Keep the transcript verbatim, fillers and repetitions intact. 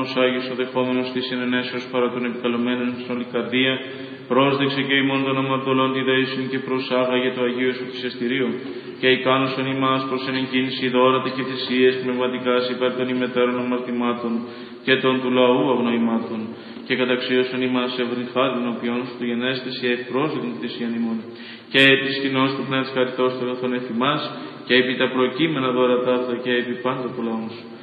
Ως Άγιος ο δεχόμενος της συνενέσεως παρά των επικαλωμένων στην όλη καρδία, πρόσδεξε και ημών των αμαρτωλών τη δέησιν και προσάγαγε το Αγίο σου θυσιαστηρίο, και ικάνωσον ημάς προς ενεκκίνηση δώρατα και θυσίες πνευματικάς υπέρ των ημετέρων αμαρτημάτων και των του λαού αγνοημάτων, και καταξίωσον ημάς εύρην χάριν οποίον σου του γενέστηση ευπρόσδεκτην θυσίαν ημών, και επί σκηνός του πνεύματος χαριτός των οθών εφημάς, και επί τα προκείμενα δώρατα αυτά και επί πάντα του λαού σου.